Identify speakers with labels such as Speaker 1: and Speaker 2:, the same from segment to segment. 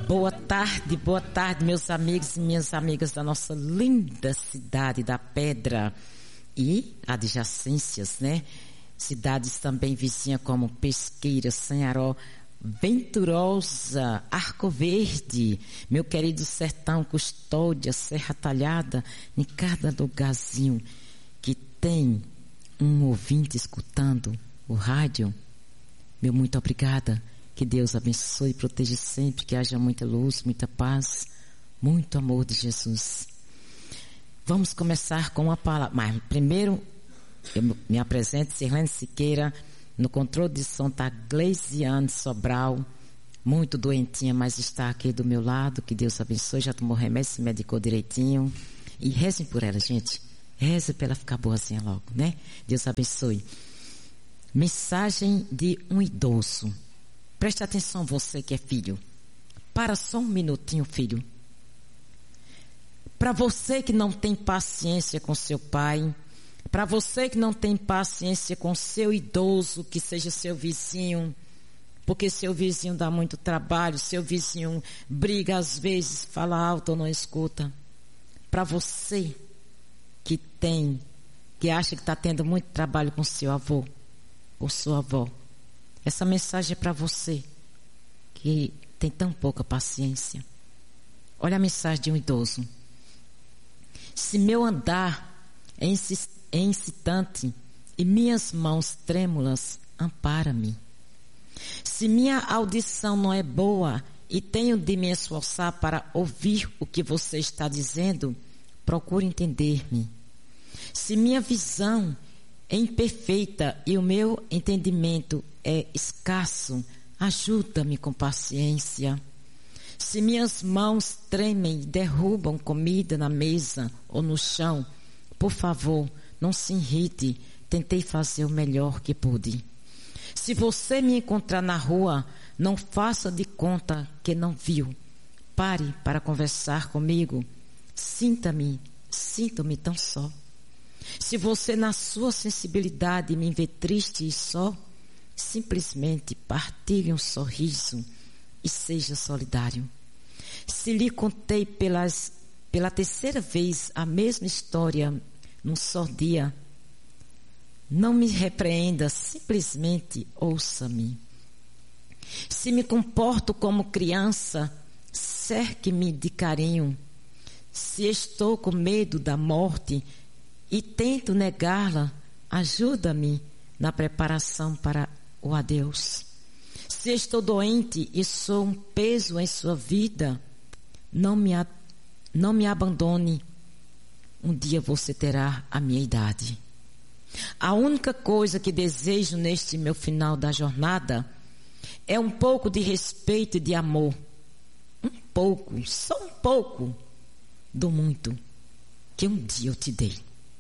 Speaker 1: Boa tarde, meus amigos e minhas amigas da nossa linda cidade da Pedra e adjacências, né? Cidades também vizinhas como Pesqueira, Sanharó, Venturosa, Arco Verde, meu querido Sertão, Custódia, Serra Talhada, em cada lugarzinho que tem um ouvinte escutando o rádio, meu muito obrigada. Que Deus abençoe e proteja sempre, que haja muita luz, muita paz, muito amor de Jesus. Vamos começar com uma palavra. Mas primeiro, eu me apresento, Sirlene Siqueira, no controle de som está Gleisiane Sobral, muito doentinha, mas está aqui do meu lado. Que Deus abençoe, já tomou remédio, se medicou direitinho. E rezem por ela, gente. Rezem para ela ficar boazinha logo, né? Deus abençoe. Mensagem de um idoso. Preste atenção, você que é filho. Para só um minutinho, filho. Para você que não tem paciência com seu pai, para você que não tem paciência com seu idoso, que seja seu vizinho, porque seu vizinho dá muito trabalho, seu vizinho briga às vezes, fala alto ou não escuta. Para você que acha que está tendo muito trabalho com seu avô, ou sua avó, essa mensagem é para você que tem tão pouca paciência. Olha a mensagem de um idoso. Se meu andar é incitante e minhas mãos trêmulas, ampara-me. Se minha audição não é boa e tenho de me esforçar para ouvir o que você está dizendo, procure entender-me. Se minha visão é imperfeita e o meu entendimento é escasso, ajuda-me com paciência. Se minhas mãos tremem e derrubam comida na mesa ou no chão, por favor, não se irrite, tentei fazer o melhor que pude. Se você me encontrar na rua, não faça de conta que não viu. Pare para conversar comigo. Sinto-me tão só. Se você, na sua sensibilidade, me vê triste e só, simplesmente partilhe um sorriso e seja solidário. Se lhe contei pela terceira vez a mesma história num só dia, não me repreenda, simplesmente ouça-me. Se me comporto como criança, cerque-me de carinho. Se estou com medo da morte e tento negá-la, ajuda-me na preparação para o adeus. Se estou doente e sou um peso em sua vida, não me abandone. Um dia você terá a minha idade. A única coisa que desejo neste meu final da jornada é um pouco de respeito e de amor. Um pouco, só um pouco do muito que um dia eu te dei.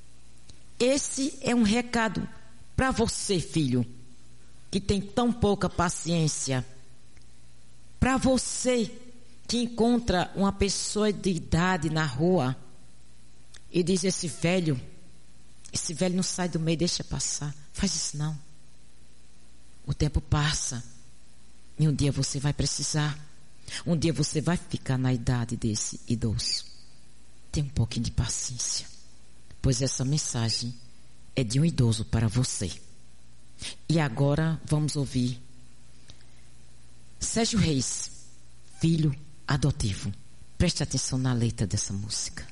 Speaker 1: Esse é um recado para você, filho, que tem tão pouca paciência. Para você que encontra uma pessoa de idade na rua e diz: esse velho não sai do meio, deixa passar. Faz isso não. O tempo passa e um dia você vai precisar. Um dia você vai ficar na idade desse idoso. Tenha um pouquinho de paciência, pois essa mensagem é de um idoso para você. E agora vamos ouvir Sérgio Reis, filho adotivo. Preste atenção na letra dessa música.